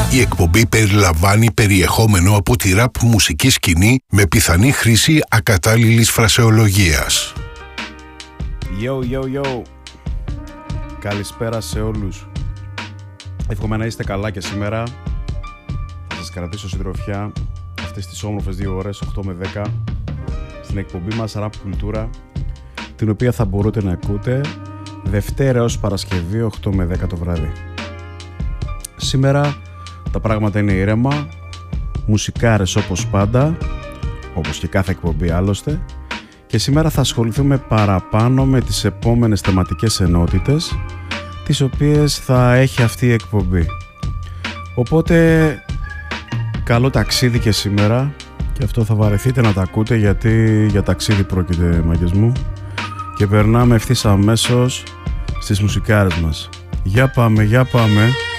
Η εκπομπή περιλαμβάνει περιεχόμενο από τη ραπ μουσική σκηνή με πιθανή χρήση ακατάλληλης φρασεολογίας. Yo. Καλησπέρα σε όλους. Εύχομαι να είστε καλά και σήμερα. Θα σας κρατήσω συντροφιά αυτές τις όμορφες 2 ώρες, 8 με 10, στην εκπομπή μας Rap Κουλτούρα, την οποία θα μπορείτε να ακούτε Δευτέρα ως Παρασκευή, 8 με 10 το βράδυ. Σήμερα τα πράγματα είναι ήρεμα, μουσικάρες όπως πάντα, όπως και κάθε εκπομπή άλλωστε, και σήμερα θα ασχοληθούμε παραπάνω με τις επόμενες θεματικές ενότητες, τις οποίες θα έχει αυτή η εκπομπή. Οπότε καλό ταξίδι και σήμερα, και αυτό θα βαρεθείτε να τα ακούτε, γιατί για ταξίδι πρόκειται, μάγκες μου, και περνάμε ευθύς αμέσως στις μουσικάρες μας. Για πάμε.